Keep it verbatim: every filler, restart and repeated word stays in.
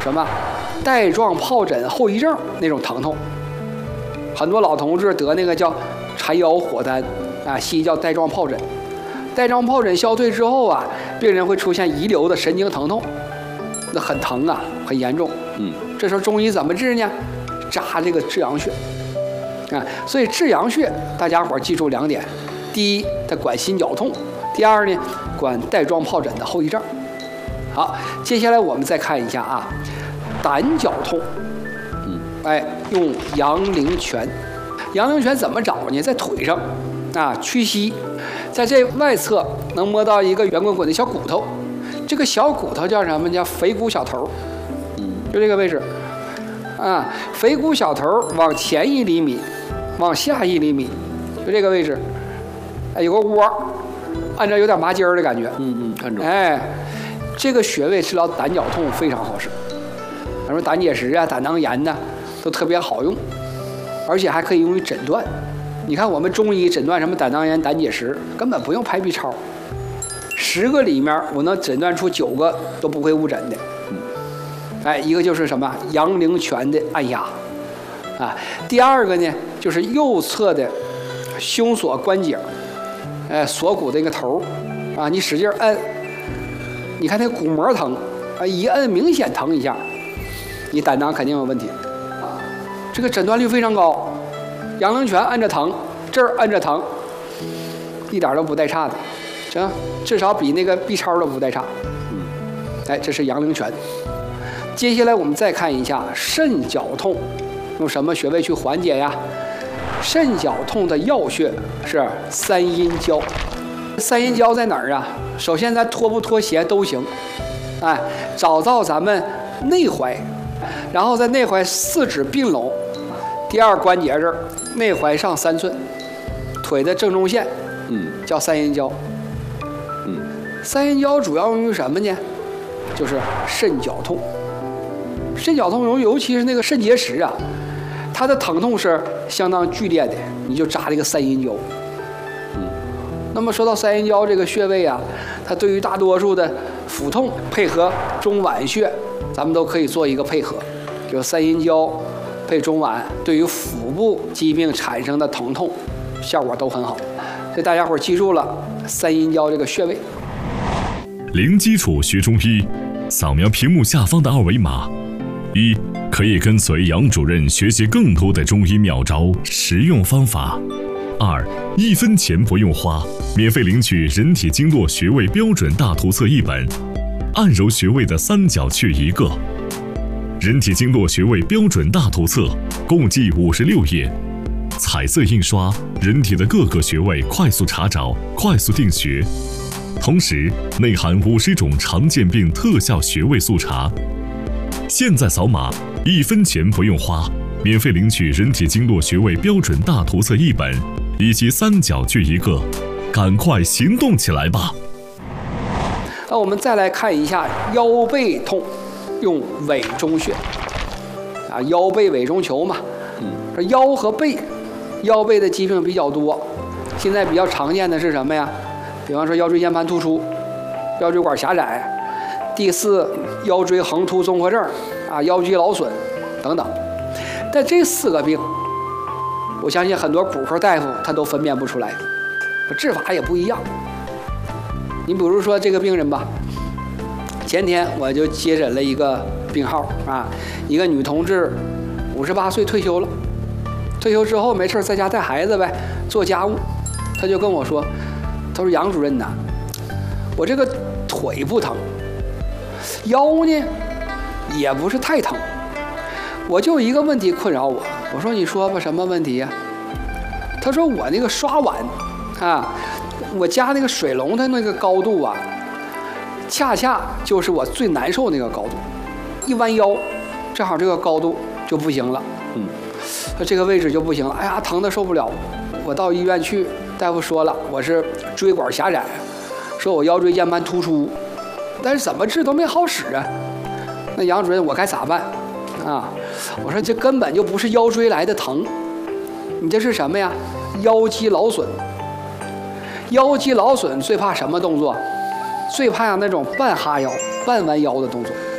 什么带状疱疹后遗症那种疼痛。很多老同志得那个叫缠腰火丹啊，西医叫带状疱疹。带状疱疹消退之后啊，病人会出现遗留的神经疼痛，那很疼啊，很严重。 嗯， 这时候中医怎么治呢？扎这个至阳穴啊。所以至阳穴大家伙记住两点：第一，它管心绞痛；第二呢，管带状疱疹的后遗症。好，接下来我们再看一下啊，胆绞痛。 嗯， 哎，用阳陵泉。阳陵泉怎么找呢？在腿上啊，屈膝，在这外侧能摸到一个圆滚滚的小骨头，这个小骨头叫什么？叫腓骨小头。 嗯， 就这个位置啊，腓骨小头往前一厘米，往下一厘米，就这个位置。哎，有个窝，按照有点麻筋儿的感觉。 嗯嗯，看着。 哎，这个穴位治疗胆绞痛非常好使，什么胆结石啊、胆囊炎呐、啊，都特别好用，而且还可以用于诊断。你看我们中医诊断什么胆囊炎、胆结石，根本不用拍 B 超，十个里面我能诊断出九个都不会误诊的。哎，一个就是什么阳陵泉的按压，啊，第二个呢就是右侧的胸锁关节，哎，锁骨的那个头，啊，你使劲摁，你看那骨膜疼，啊，一摁明显疼一下，你胆囊肯定有问题，这个诊断率非常高。阳陵泉按着疼，这儿按着疼，一点都不带差的，行，至少比那个 B 超都不带差。嗯，哎，这是阳陵泉。接下来我们再看一下肾绞痛，用什么穴位去缓解呀？肾绞痛的要穴是三阴交。三阴交在哪儿啊？首先咱脱不脱鞋都行，哎，找到咱们内踝，然后在内踝四指并拢，第二关节这儿，内踝上三寸，腿的正中线， 嗯， 叫三阴交。 嗯， 三阴交主要用于什么呢？就是肾绞痛。肾绞痛，尤其是那个肾结石啊，它的疼痛是相当剧烈的，你就扎这个三阴交。 嗯， 那么说到三阴交这个穴位啊，它对于大多数的腹痛配合中脘穴，咱们都可以做一个配合，就三阴交配中脘，对于腹部疾病产生的疼痛效果都很好。所以大家伙记住了三阴交这个穴位。 零基础学中医，扫描屏幕下方的二维码。一，可以跟随杨主任学习更多的中医妙招、实用方法。二，一分钱不用花，免费领取人体经络穴位标准大图册一本，按揉穴位的三角穴一个。人体经络穴位标准大图册共计五十六页，彩色印刷，人体的各个穴位快速查找、快速定穴，同时内含五十种常见病特效穴位速查。现在扫码，一分钱不用花，免费领取人体经络穴位标准大图册一本，以及三角穴一个，赶快行动起来吧！ 那我们再来看一下腰背痛，用委中穴啊，腰背委中求嘛。嗯，腰和背，腰背的疾病比较多，现在比较常见的是什么呀？比方说腰椎间盘突出、腰椎管狭窄。第四，腰椎横突综合症啊，腰肌劳损等等。但这四个病，我相信很多骨科大夫他都分辨不出来，治法也不一样。你比如说这个病人吧，前天我就接诊了一个病号啊，一个女同志，五十八岁退休了，退休之后没事在家带孩子呗，做家务，他就跟我说，他说杨主任呐，我这个腿不疼。腰呢，也不是太疼，我就一个问题困扰我。我说你说吧，什么问题呀？他说我那个刷碗啊，我家那个水龙头那个高度啊，恰恰就是我最难受那个高度，一弯腰，正好这个高度就不行了。嗯，说这个位置就不行了，哎呀，疼得受不了。我到医院去，大夫说了，我是椎管狭窄，说我腰椎间盘突出。但是怎么治都没好使啊！那杨主任，我该咋办啊？我说这根本就不是腰椎来的疼，你这是什么呀？腰肌劳损。腰肌劳损最怕什么动作？最怕那种半哈腰、半弯腰的动作。